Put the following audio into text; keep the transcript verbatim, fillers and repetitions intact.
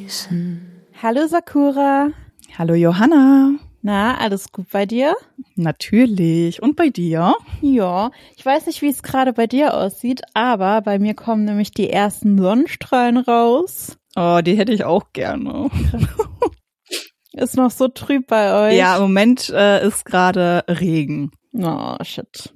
schließen. Hallo Sakura. Hallo Johanna. Na, alles gut bei dir? Natürlich. Und bei dir? Ja, ich weiß nicht, wie es gerade bei dir aussieht, aber bei mir kommen nämlich die ersten Sonnenstrahlen raus. Oh, die hätte ich auch gerne. Ist noch so trüb bei euch. Ja, im Moment äh, ist gerade Regen. Oh, shit.